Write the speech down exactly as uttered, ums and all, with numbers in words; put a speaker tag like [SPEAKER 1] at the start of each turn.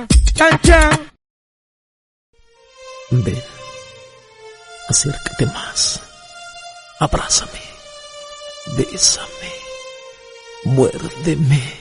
[SPEAKER 1] Chan, chan.
[SPEAKER 2] Ven, acércate más, abrázame, bésame, muérdeme.